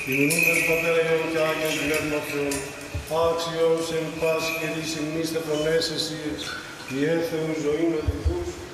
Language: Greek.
Κοινωνούντες Πατέρα Υιόν και Άγιον Πνεύμα Θεόν, άξιος εν πάση καιρής ημνήστε φωνές εσείς, η έθεου ζωήν οδηγούς,